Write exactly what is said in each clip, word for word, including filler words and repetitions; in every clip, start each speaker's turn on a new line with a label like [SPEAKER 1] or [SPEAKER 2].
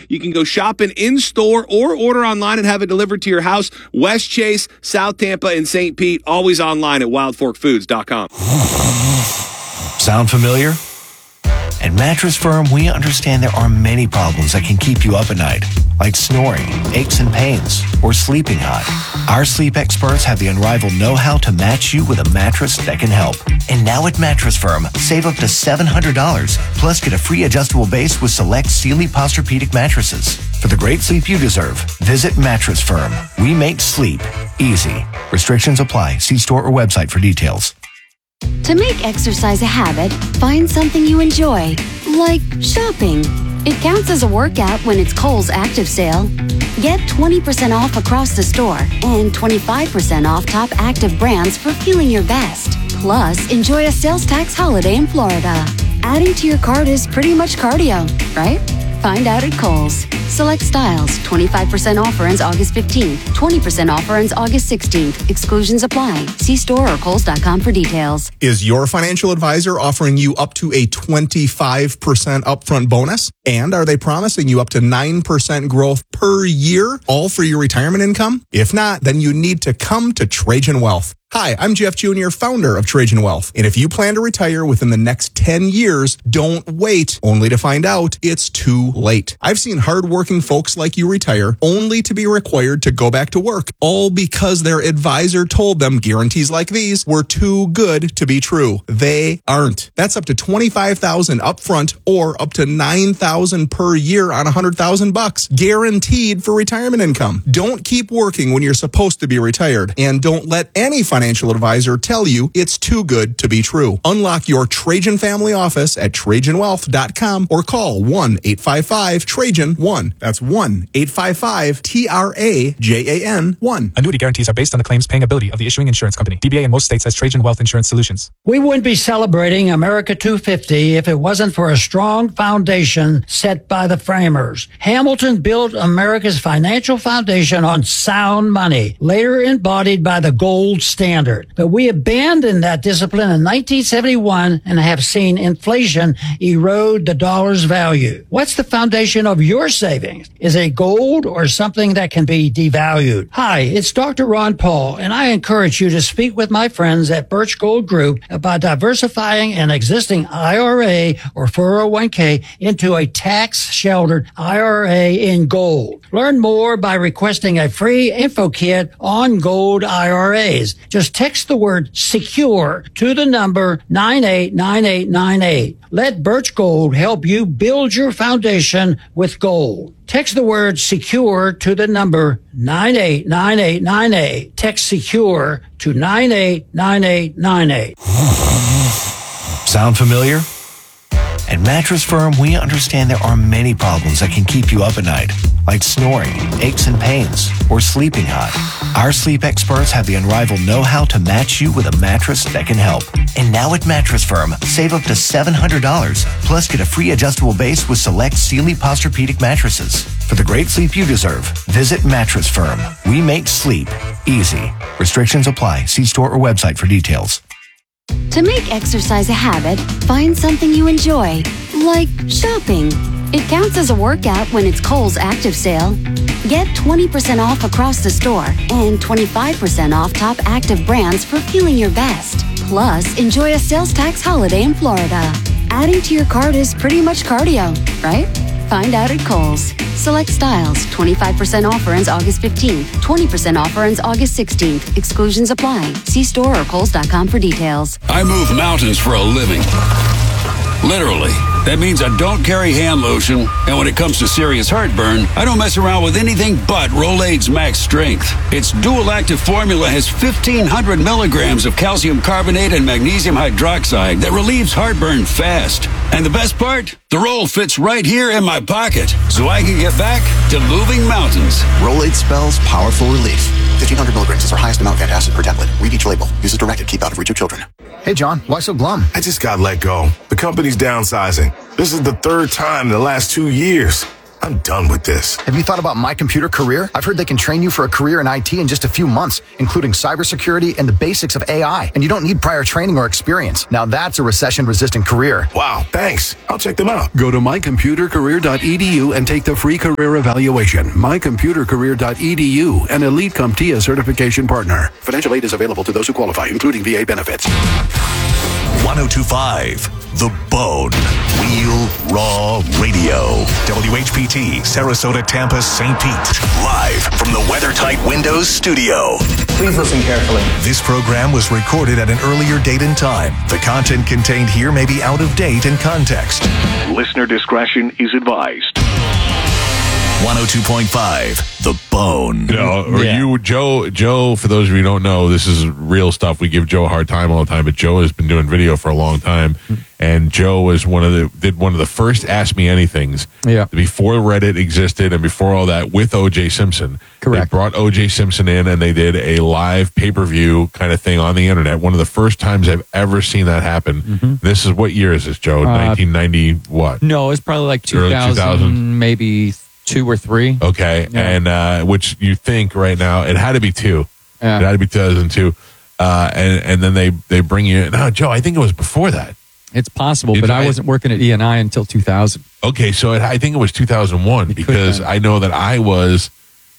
[SPEAKER 1] You can go shopping in-store or order online and have it delivered to your house. West Chase, South Tampa, and Saint Pete, always online at wild fork foods dot com.
[SPEAKER 2] Sound familiar? At Mattress Firm, we understand there are many problems that can keep you up at night, like snoring, aches and pains, or sleeping hot. Our sleep experts have the unrivaled know-how to match you with a mattress that can help. And now at Mattress Firm, save up to seven hundred dollars, plus get a free adjustable base with select Sealy Posturepedic mattresses. For the great sleep you deserve, visit Mattress Firm. We make sleep easy. Restrictions apply. See store or website for details.
[SPEAKER 3] To make exercise a habit, find something you enjoy, like shopping. It counts as a workout when it's Kohl's Active Sale. Get twenty percent off across the store and twenty-five percent off top active brands for feeling your best. Plus, enjoy a sales tax holiday in Florida. Adding to your cart is pretty much cardio, right? Find out at Kohl's. Select styles. twenty-five percent offer ends August fifteenth. twenty percent offer ends August sixteenth. Exclusions apply. See store or kohls dot com for details.
[SPEAKER 4] Is your financial advisor offering you up to a twenty-five percent upfront bonus? And are they promising you up to nine percent growth per year, all for your retirement income? If not, then you need to come to Trajan Wealth. Hi, I'm Jeff Junior, founder of Trajan Wealth. And if you plan to retire within the next ten years, don't wait only to find out it's too late. I've seen hardworking folks like you retire only to be required to go back to work, all because their advisor told them guarantees like these were too good to be true. They aren't. That's up to twenty-five thousand dollars upfront or up to nine thousand dollars per year on one hundred thousand bucks, guaranteed for retirement income. Don't keep working when you're supposed to be retired, and don't let any financial advisor tell you it's too good to be true. Unlock your Trajan family office at trajan wealth dot com or call one eight five five Trajan one. That's one eight five five T R A J A N one.
[SPEAKER 5] Annuity guarantees are based on the claims paying ability of the issuing insurance company. D B A in most states has Trajan Wealth Insurance Solutions.
[SPEAKER 6] We wouldn't be celebrating America two fifty if it wasn't for a strong foundation set by the framers. Hamilton built America's financial foundation on sound money, later embodied by the gold standard. But we abandoned that discipline in nineteen seventy-one and have seen inflation erode the dollar's value. What's the foundation of your savings? Is it gold or something that can be devalued? Hi, it's Doctor Ron Paul, and I encourage you to speak with my friends at Birch Gold Group about diversifying an existing I R A or four oh one k into a tax-sheltered I R A in gold. Learn more by requesting a free info kit on gold I R As. Just text the word SECURE to the number nine eight nine eight nine eight. Let Birch Gold help you build your foundation with gold. Text the word SECURE to the number nine eight nine eight nine eight. Text SECURE to nine eight nine eight nine eight.
[SPEAKER 2] Sound familiar? At Mattress Firm, we understand there are many problems that can keep you up at night, like snoring, aches and pains, or sleeping hot. Our sleep experts have the unrivaled know-how to match you with a mattress that can help. And now at Mattress Firm, save up to seven hundred dollars, plus get a free adjustable base with select Sealy Posturepedic mattresses. For the great sleep you deserve, visit Mattress Firm. We make sleep easy. Restrictions apply. See store or website for details.
[SPEAKER 3] To make exercise a habit, find something you enjoy, like shopping. It counts as a workout when it's Kohl's Active Sale. Get twenty percent off across the store and twenty-five percent off top active brands for feeling your best. Plus, enjoy a sales tax holiday in Florida. Adding to your cart is pretty much cardio, right? Find out at Kohl's. Select styles. twenty-five percent offer ends August fifteenth. twenty percent offer ends August sixteenth. Exclusions apply. See store or kohls dot com for details.
[SPEAKER 7] I move mountains for a living. Literally. That means I don't carry hand lotion, and when it comes to serious heartburn, I don't mess around with anything but Rolaids Max Strength. Its dual-active formula has fifteen hundred milligrams of calcium carbonate and magnesium hydroxide that relieves heartburn fast. And the best part? The roll fits right here in my pocket, so I can get back to moving mountains.
[SPEAKER 8] Rolaids spells powerful relief. fifteen hundred milligrams is our highest amount of antacid per tablet. Read each label. Use as directed. Keep out of reach of children.
[SPEAKER 9] Hey, John, why so glum?
[SPEAKER 10] I just got let go. The company's downsizing. This is the third time in the last two years.
[SPEAKER 9] I'm done with this.
[SPEAKER 8] Have you thought about My Computer Career? I've heard they can train you for a career in I T in just a few months, including cybersecurity and the basics of A I. And you don't need prior training or experience. Now that's a recession-resistant career.
[SPEAKER 9] Wow, thanks. I'll check them out.
[SPEAKER 10] Go to my computer career dot e d u and take the free career evaluation. my computer career dot e d u, an Elite CompTIA certification partner. Financial aid is available to those who qualify, including V A benefits.
[SPEAKER 9] ten twenty-five, The Bone. Real Raw Radio. W H P T, Sarasota, Tampa, Saint Pete. Live from the WeatherTight Windows studio.
[SPEAKER 11] Please listen carefully.
[SPEAKER 9] This program was recorded at an earlier date and time. The content contained here may be out of date and context.
[SPEAKER 10] Listener discretion is advised.
[SPEAKER 9] one oh two point five, The Bone.
[SPEAKER 12] You know, or
[SPEAKER 13] Yeah.
[SPEAKER 12] you, Joe, Joe, for those of you who don't know, this is real stuff. We give Joe a hard time all the time, but Joe has been doing video for a long time. And Joe was one of the, did one of the first Ask Me Anythings
[SPEAKER 13] Yeah.
[SPEAKER 12] before Reddit existed and before all that with O J Simpson.
[SPEAKER 13] Correct.
[SPEAKER 12] They brought O J Simpson in and they did a live pay-per-view kind of thing on the internet. One of the first times I've ever seen that happen.
[SPEAKER 13] Mm-hmm.
[SPEAKER 12] This is, what year is this, Joe?
[SPEAKER 13] Uh,
[SPEAKER 12] nineteen ninety what?
[SPEAKER 13] No, it's probably like
[SPEAKER 12] Early
[SPEAKER 13] two thousand,
[SPEAKER 12] two thousand.
[SPEAKER 13] maybe two or three.
[SPEAKER 12] Okay,
[SPEAKER 13] Yeah.
[SPEAKER 12] and uh, which you think right now it had to be two.
[SPEAKER 13] Yeah.
[SPEAKER 12] It had to be two thousand two, uh, and and then they they bring you. No, Joe, I think it was before that.
[SPEAKER 13] It's possible,
[SPEAKER 12] It's-
[SPEAKER 13] but I
[SPEAKER 12] I-
[SPEAKER 13] wasn't working at E and I until two thousand.
[SPEAKER 12] Okay, so it, I think it was two thousand one
[SPEAKER 13] It could
[SPEAKER 12] because
[SPEAKER 13] have.
[SPEAKER 12] I know that I was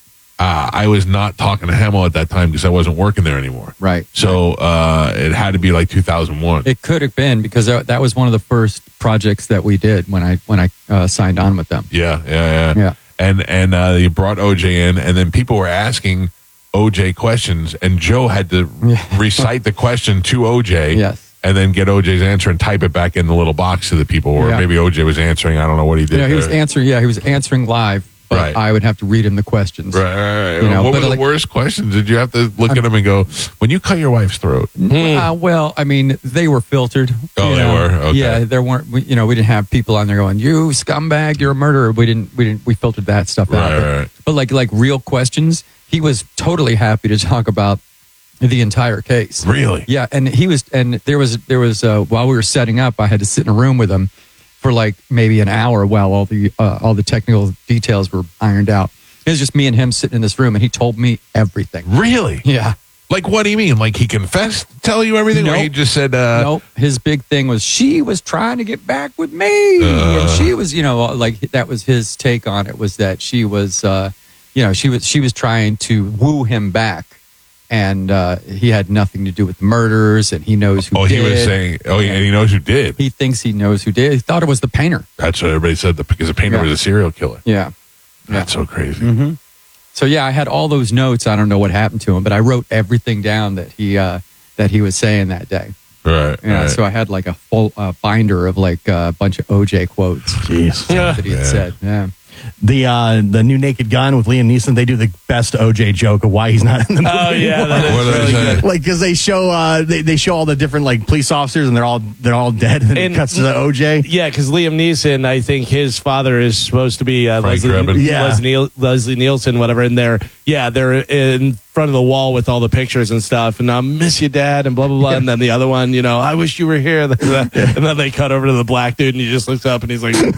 [SPEAKER 12] uh, I was not talking to Hamill at that time because I wasn't working there anymore.
[SPEAKER 13] Right.
[SPEAKER 12] So uh, it had to be like two thousand one.
[SPEAKER 13] It could have been because that that was one of the first projects that we did when I when I uh, signed on with them.
[SPEAKER 12] Yeah, yeah, yeah.
[SPEAKER 13] Yeah.
[SPEAKER 12] And and uh, you brought O J in, and then people were asking O J questions, and Joe had to recite the question to O J.
[SPEAKER 13] Yes.
[SPEAKER 12] And then get O J's answer and type it back in the little box to the people, or
[SPEAKER 13] Yeah.
[SPEAKER 12] maybe O J was answering. I don't know what he did.
[SPEAKER 13] You know, he was
[SPEAKER 12] there.
[SPEAKER 13] answering. Yeah, he was answering live, but
[SPEAKER 12] Right.
[SPEAKER 13] I would have to read him the questions.
[SPEAKER 12] Right, right, right.
[SPEAKER 13] You know,
[SPEAKER 12] what
[SPEAKER 13] but
[SPEAKER 12] were the
[SPEAKER 13] like-
[SPEAKER 12] worst questions? Did you have to look at him and go, when you cut your wife's throat?
[SPEAKER 13] Uh, well, I mean, they were filtered.
[SPEAKER 12] Oh,
[SPEAKER 13] you
[SPEAKER 12] they
[SPEAKER 13] know.
[SPEAKER 12] were? Okay.
[SPEAKER 13] Yeah, there weren't. We, you know, we didn't have people on there going, "You scumbag, you're a murderer." We didn't. We didn't. We filtered that stuff out.
[SPEAKER 12] Right,
[SPEAKER 13] But,
[SPEAKER 12] right.
[SPEAKER 13] but like like real questions, he was totally happy to talk about the entire case.
[SPEAKER 12] Really?
[SPEAKER 13] Yeah, and he was. And there was there was uh, while we were setting up, I had to sit in a room with him for like maybe an hour while all the uh, all the technical details were ironed out. It was just me and him sitting in this room, and he told me everything.
[SPEAKER 12] Really?
[SPEAKER 13] Yeah.
[SPEAKER 12] Like, what do you mean? Like, he confessed, tell you everything? Or
[SPEAKER 13] Nope.
[SPEAKER 12] he just said, uh,
[SPEAKER 13] Nope. His big thing was she was trying to get back with me,
[SPEAKER 12] Uh.
[SPEAKER 13] and she was, you know, like that was his take on it. Was that she was, uh, you know, she was she was trying to woo him back, and uh, he had nothing to do with the murders, and he knows who
[SPEAKER 12] oh,
[SPEAKER 13] did.
[SPEAKER 12] he was saying, oh, yeah, and he knows who did.
[SPEAKER 13] He thinks he knows who did. He thought it was the painter.
[SPEAKER 12] That's what everybody said, the, because the painter
[SPEAKER 13] Yeah.
[SPEAKER 12] was a serial killer.
[SPEAKER 13] Yeah.
[SPEAKER 12] That's so crazy.
[SPEAKER 13] Mm-hmm. So yeah, I had all those notes. I don't know what happened to him, but I wrote everything down that he uh, that he was saying that day.
[SPEAKER 12] Right.
[SPEAKER 13] Yeah,
[SPEAKER 12] right.
[SPEAKER 13] so I had like a full uh, binder of like a bunch of O J quotes.
[SPEAKER 14] Jeez.
[SPEAKER 13] that he had
[SPEAKER 12] Yeah.
[SPEAKER 13] said. Yeah.
[SPEAKER 14] The uh, the new Naked Gun with Liam Neeson, they do the best O J joke of why he's not in the movie.
[SPEAKER 15] Oh, yeah,
[SPEAKER 14] anymore.
[SPEAKER 15] that is
[SPEAKER 12] What did I
[SPEAKER 15] really
[SPEAKER 12] say?
[SPEAKER 15] good.
[SPEAKER 14] Like, because they show uh, they, they show all the different like police officers and they're all they're all dead, and then
[SPEAKER 15] And-
[SPEAKER 14] it cuts to the O J.
[SPEAKER 15] Yeah, because Liam Neeson, I think his father is supposed to be uh,
[SPEAKER 12] Frank
[SPEAKER 15] Leslie,
[SPEAKER 12] Drebin.
[SPEAKER 14] Yeah.
[SPEAKER 15] Leslie, Niel- Leslie Nielsen, whatever. And they're yeah, they're in front of the wall with all the pictures and stuff. And I miss you, Dad, and blah blah blah. And then the other one, you know, I wish you were here. And then they cut over to the black dude, and he just looks up and he's like,
[SPEAKER 14] O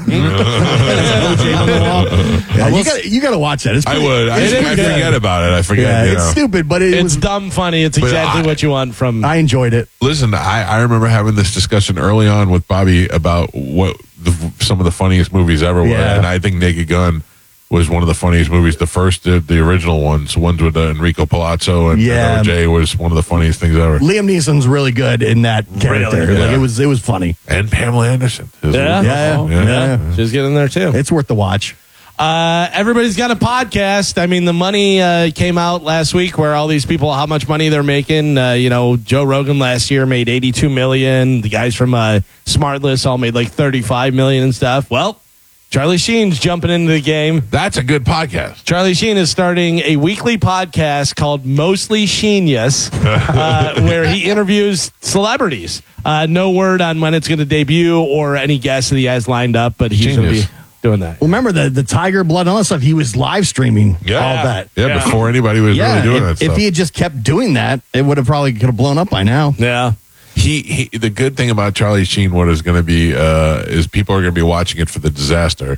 [SPEAKER 14] J on the wall. Yeah, you got you got to watch that. It's
[SPEAKER 12] I
[SPEAKER 14] pretty-
[SPEAKER 12] would. I,
[SPEAKER 14] it is
[SPEAKER 12] I
[SPEAKER 14] good.
[SPEAKER 12] forget about it. I forget.
[SPEAKER 14] Yeah,
[SPEAKER 12] you
[SPEAKER 14] it's
[SPEAKER 12] know.
[SPEAKER 14] stupid, but it
[SPEAKER 15] it's
[SPEAKER 14] was.
[SPEAKER 15] dumb funny. It's
[SPEAKER 12] But
[SPEAKER 15] exactly
[SPEAKER 12] I-
[SPEAKER 15] what you want from.
[SPEAKER 14] I enjoyed it.
[SPEAKER 12] Listen, I, I remember having this discussion early on with Bobby about what the, some of the funniest movies ever were,
[SPEAKER 14] Yeah.
[SPEAKER 12] and I think Naked Gun was one of the funniest movies. The first, the, the original ones, ones with uh, Enrico Palazzo and,
[SPEAKER 14] Yeah.
[SPEAKER 12] and O J was one of the funniest things ever.
[SPEAKER 14] Liam Neeson's really good in that character.
[SPEAKER 12] Really?
[SPEAKER 14] Like,
[SPEAKER 12] Yeah.
[SPEAKER 14] it was it was funny.
[SPEAKER 12] And Pamela Anderson. Is
[SPEAKER 15] Yeah.
[SPEAKER 14] Yeah,
[SPEAKER 12] yeah.
[SPEAKER 14] yeah.
[SPEAKER 15] She's getting there too.
[SPEAKER 14] It's worth the watch.
[SPEAKER 15] Uh, everybody's got a podcast. I mean, the money uh, came out last week where all these people, how much money they're making. Uh, you know, Joe Rogan last year made eighty-two million dollars. The guys from uh, Smartless all made like thirty-five million dollars and stuff. Well, Charlie Sheen's jumping into the game.
[SPEAKER 12] That's a good podcast.
[SPEAKER 15] Charlie Sheen is starting a weekly podcast called Mostly Sheenius, uh, where he interviews celebrities. Uh, no word on when it's going to debut or any guests that he has lined up, but he's going to be
[SPEAKER 12] Genius.
[SPEAKER 15] doing that.
[SPEAKER 14] Well, remember the the tiger blood and all that stuff. He was live streaming
[SPEAKER 12] Yeah.
[SPEAKER 14] all that.
[SPEAKER 12] Yeah,
[SPEAKER 15] Yeah.
[SPEAKER 12] before anybody was
[SPEAKER 14] Yeah,
[SPEAKER 12] really doing
[SPEAKER 14] if,
[SPEAKER 12] that
[SPEAKER 14] if
[SPEAKER 12] stuff.
[SPEAKER 14] he had just kept doing that, it would have probably could have blown up by now.
[SPEAKER 15] Yeah.
[SPEAKER 12] He, he the good thing about Charlie Sheen, what is going to be, uh, is people are going to be watching it for the disaster.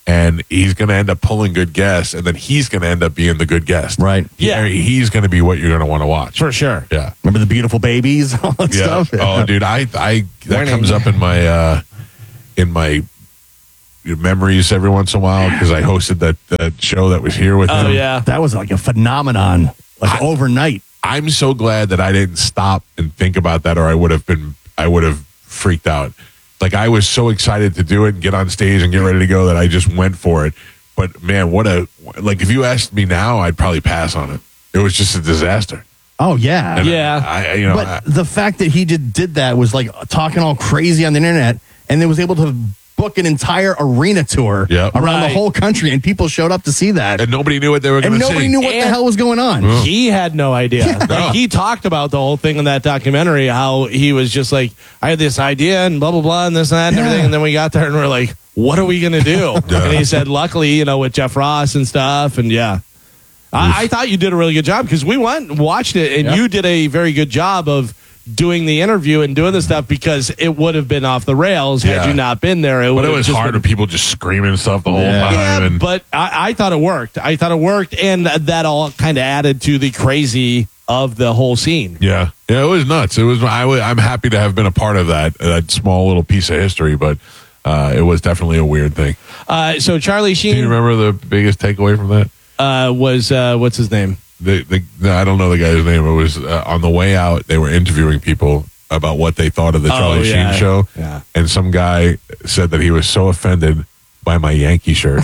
[SPEAKER 12] and he's going to end up pulling good guests, and then he's going to end up being the good guest.
[SPEAKER 14] Right.
[SPEAKER 12] Yeah. He's going to be what you're going to want to watch.
[SPEAKER 15] For sure.
[SPEAKER 12] Yeah.
[SPEAKER 14] Remember the beautiful babies? All that
[SPEAKER 12] Yeah.
[SPEAKER 14] stuff?
[SPEAKER 12] Oh, dude, I, I, that comes up in my, uh, in my memories every once in a while because I hosted that, that show that was here with
[SPEAKER 15] Oh,
[SPEAKER 12] him.
[SPEAKER 15] yeah.
[SPEAKER 14] That was like a phenomenon, like
[SPEAKER 12] I-
[SPEAKER 14] overnight.
[SPEAKER 12] I'm so glad that I didn't stop and think about that, or I would have been, I would have freaked out. Like, I was so excited to do it and get on stage and get ready to go that I just went for it. But man, what a, like, if you asked me now, I'd probably pass on it. It was just a disaster.
[SPEAKER 14] Oh, yeah.
[SPEAKER 12] And
[SPEAKER 15] Yeah.
[SPEAKER 12] I, I- you know,
[SPEAKER 14] But
[SPEAKER 12] I-
[SPEAKER 14] the fact that he did, did that was like talking all crazy on the internet and then was able to book an entire arena tour
[SPEAKER 12] Yep.
[SPEAKER 14] around
[SPEAKER 15] Right.
[SPEAKER 14] the whole country, and people showed up to see that.
[SPEAKER 12] and nobody knew what they were going
[SPEAKER 14] And
[SPEAKER 12] to see.
[SPEAKER 14] nobody knew what the
[SPEAKER 15] And-
[SPEAKER 14] hell was going on.
[SPEAKER 15] He had no idea.
[SPEAKER 12] No.
[SPEAKER 15] Like, he talked about the whole thing in that documentary, how he was just like, I had this idea and blah, blah, blah, and this and that and
[SPEAKER 14] Yeah.
[SPEAKER 15] everything. And then we got there and we're like, what are we going to do?
[SPEAKER 12] Yeah.
[SPEAKER 15] And he said, luckily, you know, with Jeff Ross and stuff. And yeah, I, I thought you did a really good job because we went and watched it, and
[SPEAKER 14] Yeah.
[SPEAKER 15] you did a very good job of doing the interview and doing the stuff because it would have been off the rails had
[SPEAKER 12] Yeah.
[SPEAKER 15] you not been there. It
[SPEAKER 12] But
[SPEAKER 15] would
[SPEAKER 12] it
[SPEAKER 15] have
[SPEAKER 12] was
[SPEAKER 15] just
[SPEAKER 12] hard
[SPEAKER 15] been-
[SPEAKER 12] with people just screaming stuff the whole
[SPEAKER 14] Yeah.
[SPEAKER 12] time.
[SPEAKER 15] yeah,
[SPEAKER 12] and
[SPEAKER 15] but I, I thought it worked. I thought it worked, and that all kind of added to the crazy of the whole scene.
[SPEAKER 12] yeah, yeah, it was nuts. It was. I, wa- I'm happy to have been a part of that that small little piece of history, but uh, it was definitely a weird thing.
[SPEAKER 15] Uh, so Charlie
[SPEAKER 12] Do you
[SPEAKER 15] Sheen
[SPEAKER 12] remember the biggest takeaway from that?
[SPEAKER 15] uh, was uh, what's his name?
[SPEAKER 12] The, the, the I don't know the guy's name. It was uh, on the way out. They were interviewing people about what they thought of the
[SPEAKER 15] Oh,
[SPEAKER 12] Charlie
[SPEAKER 15] yeah.
[SPEAKER 12] Sheen show,
[SPEAKER 15] Yeah.
[SPEAKER 12] and some guy said that he was so offended by my Yankee shirt.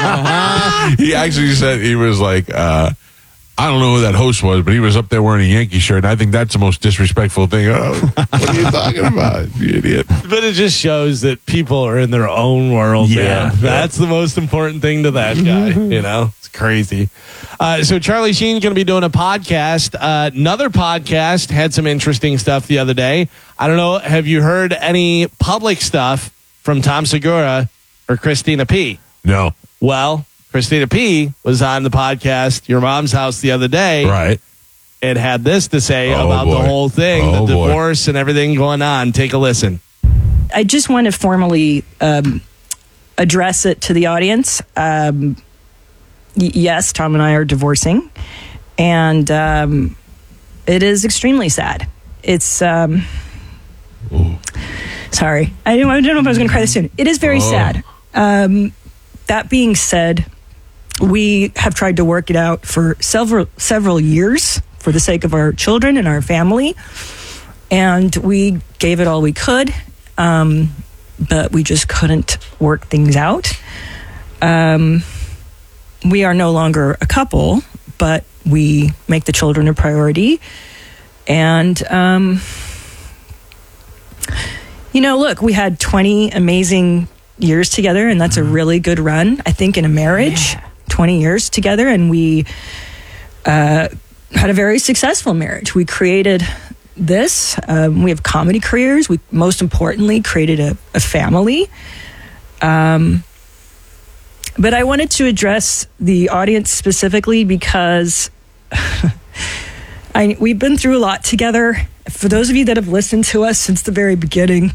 [SPEAKER 12] He actually said he was like, uh, I don't know who that host was, but he was up there wearing a Yankee shirt, and I think that's the most disrespectful thing. Oh, what are you talking about, you idiot?
[SPEAKER 15] But it just shows that people are in their own world.
[SPEAKER 14] Yeah.
[SPEAKER 15] man. That's the most important thing to that guy. You know, it's crazy. Uh, so Charlie Sheen going to be doing a podcast. Uh, another podcast had some interesting stuff the other day. I don't know. Have you heard any public stuff from Tom Segura or Christina P?
[SPEAKER 12] No.
[SPEAKER 15] Well, Christina P was on the podcast Your Mom's House the other day.
[SPEAKER 12] Right.
[SPEAKER 15] And had this to say
[SPEAKER 12] Oh,
[SPEAKER 15] about
[SPEAKER 12] boy.
[SPEAKER 15] the whole thing,
[SPEAKER 12] Oh,
[SPEAKER 15] the
[SPEAKER 12] boy.
[SPEAKER 15] divorce and everything going on. Take a listen.
[SPEAKER 11] I just want to formally um, address it to the audience. Um, y- yes, Tom and I are divorcing, and um, it is extremely sad. It's um, sorry, I didn't, I didn't know if I was going to cry this soon. It is very
[SPEAKER 12] Oh.
[SPEAKER 11] sad. Um, that being said, we have tried to work it out for several several years for the sake of our children and our family, and we gave it all we could. Um, but we just couldn't work things out. Um, we are no longer a couple, but we make the children a priority. And, um, you know, look, we had twenty amazing years together, and that's a really good run, I think, in a marriage. twenty years together, and we uh, had a very successful marriage. We created this. Um, we have comedy careers. We, most importantly, created a, a family. Um, but I wanted to address the audience specifically because I, we've been through a lot together. For those of you that have listened to us since the very beginning,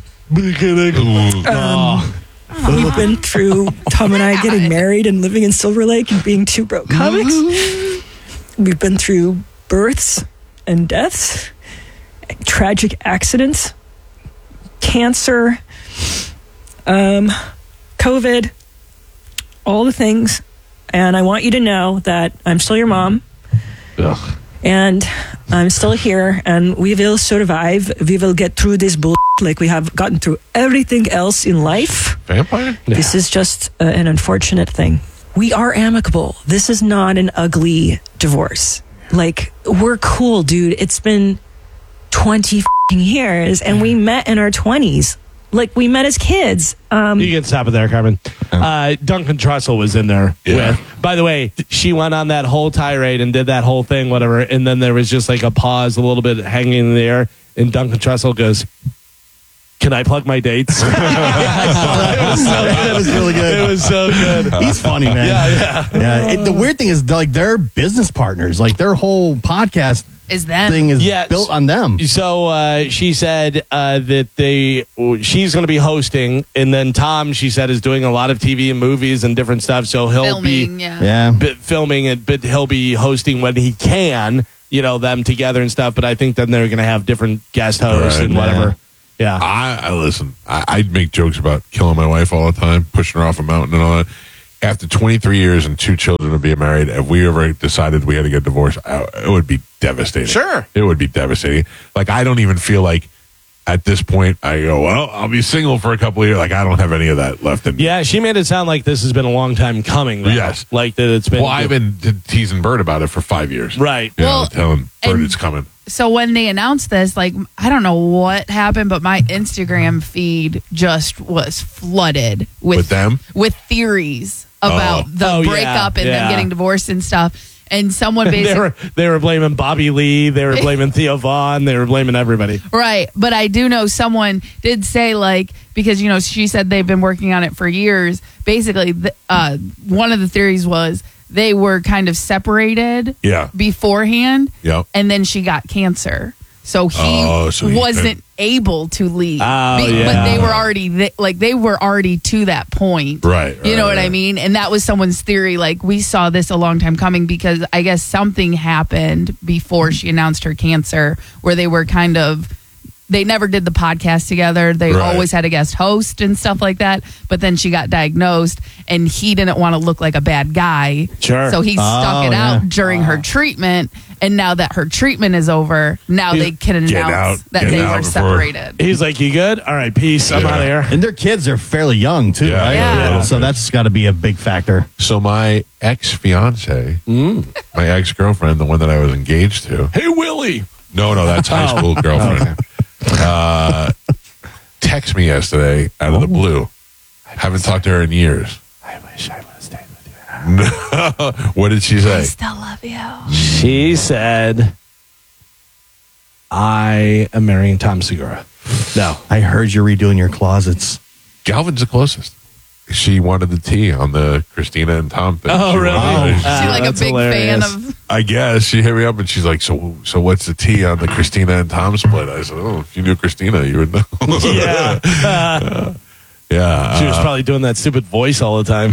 [SPEAKER 11] um, we've been through Tom and I getting married and living in Silver Lake and being two broke comics. We've been through births and deaths, tragic accidents, cancer, um, COVID, all the things. And I want you to know that I'm still your mom.
[SPEAKER 12] Ugh.
[SPEAKER 11] And I'm still here, and we will survive. We will get through this bull like we have gotten through everything else in life.
[SPEAKER 12] Vampire?
[SPEAKER 11] This is just uh, an unfortunate thing. We are amicable. This is not an ugly divorce. Like, we're cool, dude. It's been twenty f***ing years, and we met in our twenties. Like, we met as kids. Um,
[SPEAKER 15] You can stop it there, Carmen. Uh, Duncan Trussell was in there.
[SPEAKER 12] Yeah.
[SPEAKER 15] With, by the way, she went on that whole tirade and did that whole thing, whatever. And then there was just like a pause, a little bit hanging in the air. And Duncan Trussell goes, Can I plug my dates? It was so good.
[SPEAKER 14] That was really good.
[SPEAKER 15] It was so good.
[SPEAKER 14] He's funny, man.
[SPEAKER 15] Yeah, yeah.
[SPEAKER 14] yeah. It, the weird thing is, like, they're business partners. Like, their whole podcast
[SPEAKER 16] is them.
[SPEAKER 14] thing is
[SPEAKER 15] Yes.
[SPEAKER 14] built on them.
[SPEAKER 15] So uh, she said uh, that they she's going to be hosting, and then Tom, she said, is doing a lot of T V and movies and different stuff. So he'll
[SPEAKER 16] Filming,
[SPEAKER 15] be
[SPEAKER 16] yeah.
[SPEAKER 14] Yeah.
[SPEAKER 15] bi- filming it, but he'll be hosting when he can. You know, them together and stuff. But I think then they're going to have different guest hosts
[SPEAKER 12] Right,
[SPEAKER 15] and whatever. Yeah.
[SPEAKER 12] I, I listen. I, I make jokes about killing my wife all the time, pushing her off a mountain and all that. After twenty-three years and two children of being married, if we ever decided we had to get divorced, I, it would be devastating.
[SPEAKER 15] Sure.
[SPEAKER 12] It would be devastating. Like, I don't even feel like at this point I go, well, I'll be single for a couple of years. Like, I don't have any of that left in me.
[SPEAKER 15] Yeah, she made it sound like this has been a long time coming. Though.
[SPEAKER 12] Yes.
[SPEAKER 15] Like that it's been.
[SPEAKER 12] Well, I've been t- teasing Bert about it for five years.
[SPEAKER 15] Right.
[SPEAKER 12] You
[SPEAKER 16] Well,
[SPEAKER 12] know, telling Bert
[SPEAKER 16] and-
[SPEAKER 12] it's coming.
[SPEAKER 16] So when they announced this, like, I don't know what happened, but my Instagram feed just was flooded with
[SPEAKER 12] With them?
[SPEAKER 16] with theories about
[SPEAKER 12] Oh.
[SPEAKER 16] the
[SPEAKER 15] Oh, yeah,
[SPEAKER 16] breakup and
[SPEAKER 15] yeah.
[SPEAKER 16] them getting divorced and stuff. And someone
[SPEAKER 15] they
[SPEAKER 16] basically
[SPEAKER 15] were they were blaming Bobby Lee. They were blaming Theo Vaughn. They were blaming everybody.
[SPEAKER 16] Right. But I do know someone did say, like, because, you know, she said they've been working on it for years. Basically, the, uh, one of the theories was they were kind of separated
[SPEAKER 12] Yeah.
[SPEAKER 16] beforehand.
[SPEAKER 12] Yep.
[SPEAKER 16] And then she got cancer. So he
[SPEAKER 12] Oh, so he
[SPEAKER 16] wasn't
[SPEAKER 12] couldn't-
[SPEAKER 16] able to leave.
[SPEAKER 15] Oh,
[SPEAKER 16] Be-
[SPEAKER 15] yeah.
[SPEAKER 16] But they were already, th- like, they were already to that point.
[SPEAKER 12] Right.
[SPEAKER 16] You know
[SPEAKER 12] right,
[SPEAKER 16] what I
[SPEAKER 12] right.
[SPEAKER 16] mean? And that was someone's theory. Like, we saw this a long time coming because I guess something happened before she announced her cancer where they were kind of, they never did the podcast together. They
[SPEAKER 12] Right.
[SPEAKER 16] always had a guest host and stuff like that. But then she got diagnosed and he didn't want to look like a bad guy.
[SPEAKER 15] Sure.
[SPEAKER 16] So he stuck
[SPEAKER 14] Oh,
[SPEAKER 16] it
[SPEAKER 14] yeah.
[SPEAKER 16] out during her treatment. And now that her treatment is over, now
[SPEAKER 15] He's-
[SPEAKER 16] they can
[SPEAKER 12] Get
[SPEAKER 16] announce
[SPEAKER 12] out.
[SPEAKER 16] that
[SPEAKER 12] Get
[SPEAKER 16] they
[SPEAKER 12] out
[SPEAKER 16] were
[SPEAKER 12] before-
[SPEAKER 16] separated.
[SPEAKER 15] He's like, "You good? All right, peace. I'm
[SPEAKER 12] Yeah.
[SPEAKER 15] out of here."
[SPEAKER 14] And their kids are fairly young, too,
[SPEAKER 12] Yeah,
[SPEAKER 14] right?
[SPEAKER 16] yeah.
[SPEAKER 14] So that's got to be a big factor.
[SPEAKER 12] So my ex fiance, my ex girlfriend, the one that I was engaged to.
[SPEAKER 15] Hey, Willie.
[SPEAKER 12] No, no, that's high school girlfriend. Uh, text me yesterday out of the blue. Haven't talked to her in years.
[SPEAKER 15] I wish I would have stayed with you.
[SPEAKER 12] What did she
[SPEAKER 16] I
[SPEAKER 12] say?
[SPEAKER 16] still love you.
[SPEAKER 15] She said, "I am marrying Tom Segura." No.
[SPEAKER 14] I heard you're redoing your closets.
[SPEAKER 12] Galvin's the closest. She wanted the tea on the Christina and Tom thing.
[SPEAKER 15] Oh,
[SPEAKER 12] She
[SPEAKER 15] really?
[SPEAKER 12] wanted-
[SPEAKER 16] She's
[SPEAKER 15] Ah,
[SPEAKER 16] like a
[SPEAKER 15] that's
[SPEAKER 16] big fan
[SPEAKER 15] hilarious.
[SPEAKER 16] of.
[SPEAKER 12] I guess she hit me up and she's like, "So, so what's the tea on the Christina and Tom split?" I said, "Oh, if you knew Christina, you would know."
[SPEAKER 15] Yeah.
[SPEAKER 12] yeah.
[SPEAKER 15] She was
[SPEAKER 12] uh,
[SPEAKER 15] probably doing that stupid voice all the time.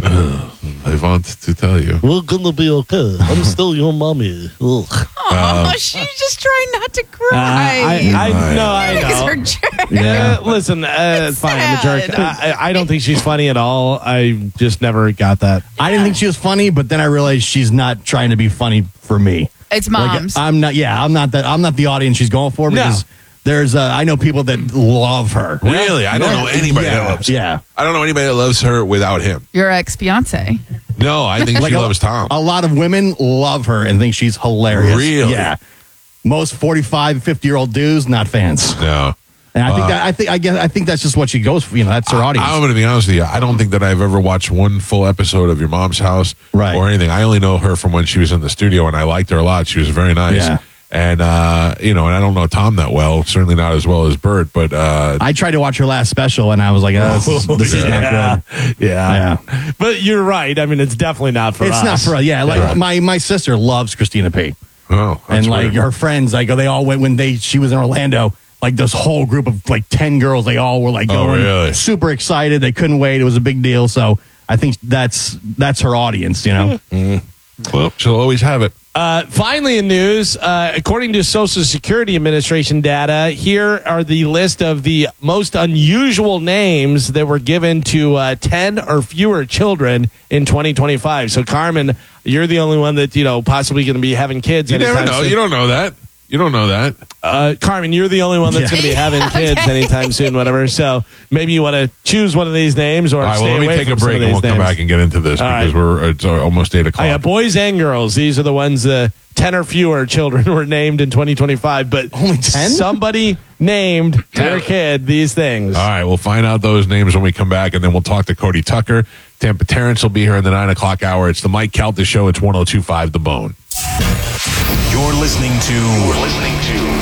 [SPEAKER 12] I want to tell you.
[SPEAKER 15] We're gonna be okay. I'm still your mommy. Ugh.
[SPEAKER 16] Oh, she's just trying not to cry.
[SPEAKER 15] I, I know, I
[SPEAKER 16] Because
[SPEAKER 15] know.
[SPEAKER 16] her jerk.
[SPEAKER 15] Yeah, listen, uh, it's fine. I'm a jerk.
[SPEAKER 16] sad.
[SPEAKER 15] I, I- I don't think she's funny at all. I just never got that.
[SPEAKER 14] I didn't think she was funny, but then I realized she's not trying to be funny for me.
[SPEAKER 16] It's
[SPEAKER 14] Like,
[SPEAKER 16] moms.
[SPEAKER 14] I'm not. Yeah, I'm not that. I'm not the audience she's going for because there's. Uh, I know people that love her.
[SPEAKER 12] Really? I don't know anybody
[SPEAKER 14] yeah.
[SPEAKER 12] that loves her.
[SPEAKER 14] Yeah.
[SPEAKER 12] I don't know anybody that loves her without him.
[SPEAKER 16] Your ex fiance.
[SPEAKER 12] No, I think
[SPEAKER 14] Like
[SPEAKER 12] she
[SPEAKER 14] a-
[SPEAKER 12] loves Tom.
[SPEAKER 14] A lot of women love her and think she's hilarious.
[SPEAKER 12] Really?
[SPEAKER 14] Yeah. Most forty-five, fifty year old dudes not fans.
[SPEAKER 12] No.
[SPEAKER 14] And I think
[SPEAKER 12] Uh,
[SPEAKER 14] that I think I guess I think that's just what she goes for. You know, that's her audience.
[SPEAKER 12] I'm going to be honest with you. I don't think that I've ever watched one full episode of Your Mom's House
[SPEAKER 14] Right.
[SPEAKER 12] or anything. I only know her from when she was in the studio, and I liked her a lot. She was very nice.
[SPEAKER 14] Yeah.
[SPEAKER 12] And, uh, you know, and I don't know Tom that well, certainly not as well as Bert, but uh,
[SPEAKER 14] I tried to watch her last special and I was like, oh, this, is, this is not
[SPEAKER 15] Yeah.
[SPEAKER 14] good.
[SPEAKER 15] Yeah.
[SPEAKER 14] Yeah.
[SPEAKER 15] But you're right. I mean, it's definitely not for
[SPEAKER 14] It's
[SPEAKER 15] us.
[SPEAKER 14] not for us. Yeah, like
[SPEAKER 12] Yeah.
[SPEAKER 14] my my sister loves Christina P.
[SPEAKER 12] oh, that's
[SPEAKER 14] And like
[SPEAKER 12] weird.
[SPEAKER 14] her friends, like they all went when they she was in Orlando. Like this whole group of like ten girls, they all were like
[SPEAKER 12] Oh,
[SPEAKER 14] going
[SPEAKER 12] really?
[SPEAKER 14] super excited. They couldn't wait. It was a big deal. So I think that's that's her audience. You know.
[SPEAKER 12] Well, she'll always have it.
[SPEAKER 15] Uh, finally, in news, uh, according to Social Security Administration data, here are the list of the most unusual names that were given to uh, ten or fewer children in twenty twenty-five. So, Carmen, you're the only one that, you know, possibly going to be having kids.
[SPEAKER 12] You never
[SPEAKER 15] anytime
[SPEAKER 12] know.
[SPEAKER 15] soon.
[SPEAKER 12] You don't know that. You don't know that.
[SPEAKER 15] Uh, Carmen, you're the only one that's
[SPEAKER 14] Yeah.
[SPEAKER 15] going to be having
[SPEAKER 16] Yeah,
[SPEAKER 15] kids
[SPEAKER 16] okay.
[SPEAKER 15] anytime soon, whatever. So maybe you want to choose one of these names or
[SPEAKER 12] All right,
[SPEAKER 15] stay
[SPEAKER 12] well, let me
[SPEAKER 15] away
[SPEAKER 12] take a
[SPEAKER 15] from some
[SPEAKER 12] break
[SPEAKER 15] of
[SPEAKER 12] and we'll
[SPEAKER 15] these
[SPEAKER 12] come
[SPEAKER 15] names.
[SPEAKER 12] back and get into this
[SPEAKER 15] All
[SPEAKER 12] because
[SPEAKER 15] right.
[SPEAKER 12] we're it's almost eight o'clock.
[SPEAKER 15] Oh, yeah, boys and girls. These are the ones, uh, ten or fewer children were named in twenty twenty-five. But
[SPEAKER 14] Only ten?
[SPEAKER 15] somebody named their kid these things.
[SPEAKER 12] All right, we'll find out those names when we come back, and then we'll talk to Cody Tucker. Tampa Terrence will be here in the nine o'clock hour. It's the Mike Calta Show. It's one oh two point five The Bone.
[SPEAKER 9] You're listening to. You're listening to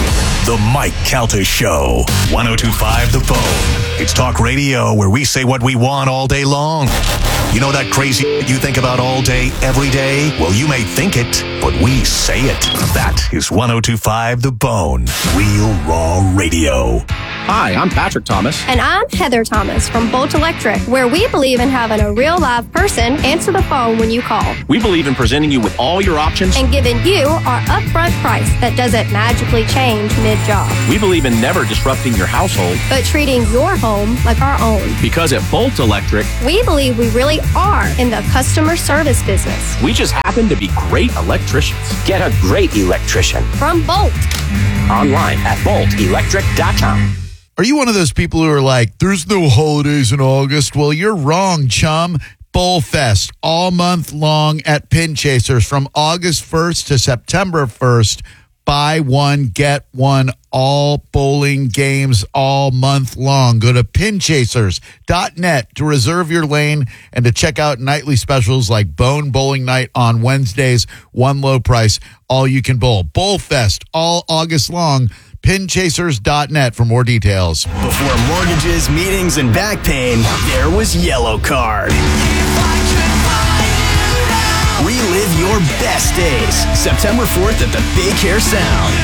[SPEAKER 9] The Mike Calta Show. one oh two point five The Bone. It's talk radio where we say what we want all day long. You know that crazy you think about all day, every day? Well, you may think it, but we say it. That is one oh two point five The Bone. Real Raw Radio.
[SPEAKER 17] Hi, I'm Patrick Thomas.
[SPEAKER 18] And I'm Heather Thomas from Bolt Electric, where we believe in having a real live person answer the phone when you call.
[SPEAKER 17] We believe in presenting you with all your options
[SPEAKER 18] and giving you our upfront price that doesn't magically change mid-job.
[SPEAKER 17] We believe in never disrupting your household,
[SPEAKER 18] but treating your home like our own.
[SPEAKER 17] Because at Bolt Electric,
[SPEAKER 18] we believe we really are in the customer service business.
[SPEAKER 17] We just happen to be great electricians. Get a great electrician
[SPEAKER 18] from Bolt.
[SPEAKER 17] Online at bolt electric dot com.
[SPEAKER 19] Are you one of those people who are like, there's no holidays in August? Well, you're wrong, chum. Bullfest all month long at Pin Chasers from August first to September first. Buy one, get one, all bowling games all month long. Go to pin chasers dot net to reserve your lane and to check out nightly specials like Bone Bowling Night on Wednesdays, one low price, all you can bowl. Bullfest all August long. pin chasers dot net for more details.
[SPEAKER 20] Before mortgages, meetings, and back pain, there was Yellow Card. Relive your best days. September fourth at the Big Hair Sound.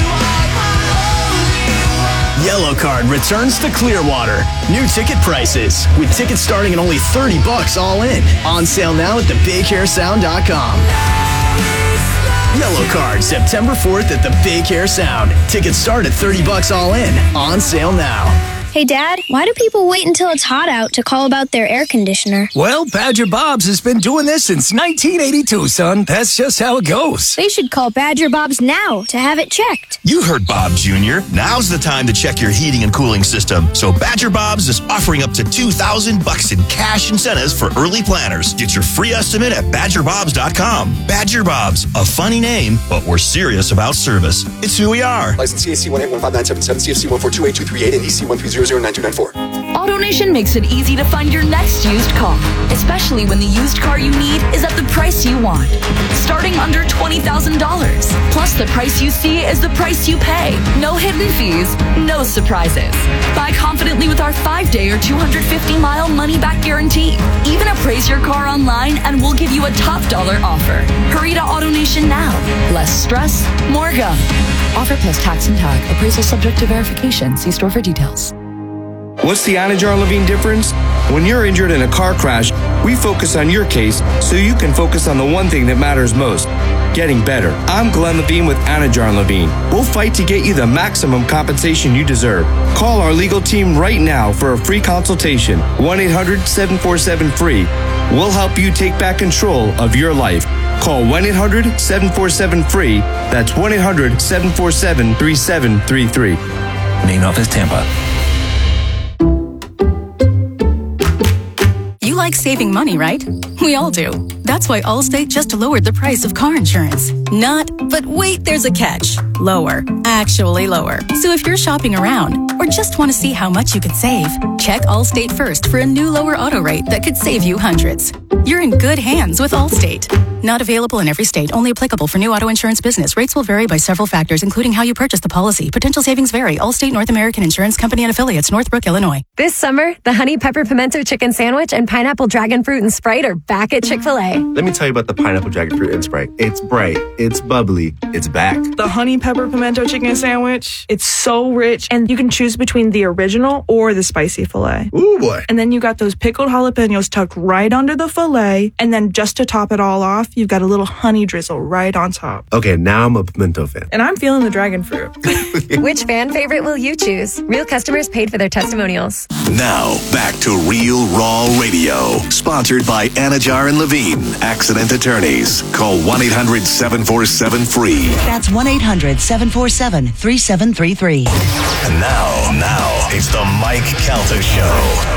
[SPEAKER 20] Yellow Card returns to Clearwater. New ticket prices, with tickets starting at only thirty bucks all in. On sale now at the big hair sound dot com. Yellow Card, September fourth at the Big Hair Sound. Tickets start at thirty bucks all in. On sale now.
[SPEAKER 21] Hey, Dad, why do people wait until it's hot out to call about their air conditioner?
[SPEAKER 22] Well, Badger Bob's has been doing this since nineteen eighty-two, son. That's just how it goes.
[SPEAKER 21] They should call Badger Bob's now to have it checked.
[SPEAKER 23] You heard Bob Junior Now's the time to check your heating and cooling system. So Badger Bob's is offering up to two thousand bucks in cash incentives for early planners. Get your free estimate at badger bobs dot com. Badger Bob's, a funny name, but we're serious about service. It's who we are.
[SPEAKER 24] License C A C one eight one five nine seven seven, C F C one four two eight two three eight, and E C one three zero zero nine two nine four.
[SPEAKER 25] AutoNation makes it easy to find your next used car, especially when the used car you need is at the price you want. Starting under twenty thousand dollars. Plus, the price you see is the price you pay. No hidden fees, no surprises. Buy confidently with our five-day or two hundred fifty mile money-back guarantee. Even appraise your car online and we'll give you a top dollar offer. Hurry to AutoNation now. Less stress, more go. Offer plus tax and tag. Appraisal subject to verification. See store for details.
[SPEAKER 26] What's the Anajar Levine difference? When you're injured in a car crash, we focus on your case so you can focus on the one thing that matters most, getting better. I'm Glenn Levine with Anajar Levine. We'll fight to get you the maximum compensation you deserve. Call our legal team right now for a free consultation. one eight hundred seven four seven free. We'll help you take back control of your life. Call one eight hundred seven four seven free. That's one eight hundred seven four seven three seven three three.
[SPEAKER 27] Main office, Tampa.
[SPEAKER 28] You like saving money, right? We all do. That's why Allstate just lowered the price of car insurance. Not, but wait, there's a catch. Lower. Actually lower. So if you're shopping around or just want to see how much you could save, check Allstate first for a new lower auto rate that could save you hundreds. You're in good hands with Allstate. Not available in every state. Only applicable for new auto insurance business. Rates will vary by several factors, including how you purchase the policy. Potential savings vary. Allstate North American Insurance Company and Affiliates, Northbrook, Illinois.
[SPEAKER 29] This summer, the Honey Pepper Pimento Chicken Sandwich and Pineapple Dragon Fruit and Sprite are back at Chick-fil-A.
[SPEAKER 30] Let me tell you about the Pineapple Dragon Fruit and Sprite. It's bright. It's bubbly. It's back.
[SPEAKER 31] The Honey Pepper Pimento Chicken Sandwich, it's so rich, and you can choose between the original or the spicy filet.
[SPEAKER 30] Ooh, boy.
[SPEAKER 31] And then you got those pickled jalapenos tucked right under the filet, and then just to top it all off, you've got a little honey drizzle right on top.
[SPEAKER 30] Okay, now I'm a pimento fan.
[SPEAKER 31] And I'm feeling the dragon fruit.
[SPEAKER 29] Which fan favorite will you choose? Real customers paid for their testimonials.
[SPEAKER 9] Now, back to Real Raw Radio. Sponsored by Anajar and Levine, Accident Attorneys. Call one eight hundred seven four seven free.
[SPEAKER 32] That's one eight hundred seven four seven three seven three three.
[SPEAKER 9] And now, now, it's the Mike Calta Show.